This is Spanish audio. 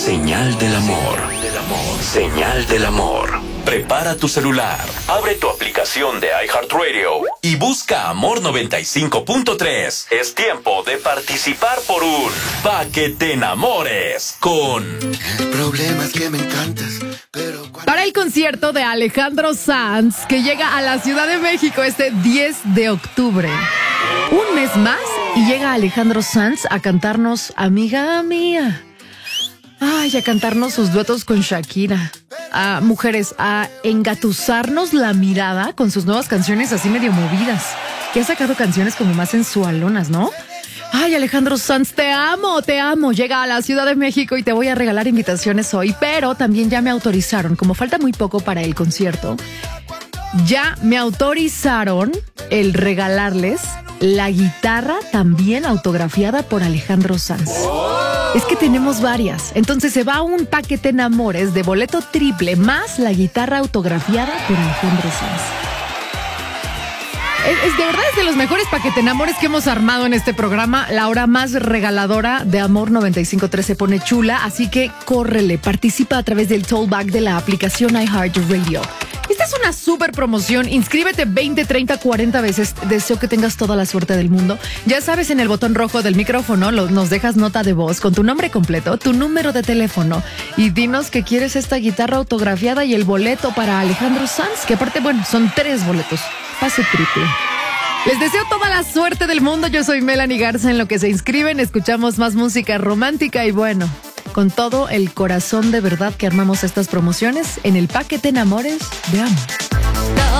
Señal del amor. Señal del amor. Prepara tu celular, abre tu aplicación de iHeartRadio y busca Amor 95.3. Es tiempo de participar por un Pa' que te enamores con... El problema es que me encantas, pero... Para el concierto de Alejandro Sanz, que llega a la Ciudad de México este 10 de octubre. Un mes más y llega Alejandro Sanz a cantarnos Amiga Mía. Ay, a cantarnos sus duetos con Shakira. A mujeres, a engatusarnos la mirada con sus nuevas canciones así medio movidas. Que ha sacado canciones como más sensualonas, ¿no? Ay, Alejandro Sanz, te amo, te amo. Llega a la Ciudad de México y te voy a regalar invitaciones hoy, pero también ya me autorizaron, como falta muy poco para el concierto, ya me autorizaron el regalarles la guitarra también autografiada por Alejandro Sanz. Es que tenemos varias. Entonces se va un paquete enamores de boleto triple más la guitarra autografiada por Alejandro Sanz. Es de verdad es de los mejores paquete enamores que hemos armado en este programa. La hora más regaladora de Amor 95.3 se pone chula, así que córrele, participa a través del tollback de la aplicación iHeartRadio. Esta es una súper promoción. Inscríbete 20, 30, 40 veces. Deseo que tengas toda la suerte del mundo. Ya sabes, en el botón rojo del micrófono nos dejas nota de voz con tu nombre completo, tu número de teléfono y dinos que quieres esta guitarra autografiada y el boleto para Alejandro Sanz, que aparte, bueno, son 3 boletos. Pase triple. Les deseo toda la suerte del mundo. Yo soy Melanie Garza. En lo que se inscriben, escuchamos más música romántica y bueno, con todo el corazón de verdad que armamos estas promociones en el paquete enamores de Amor.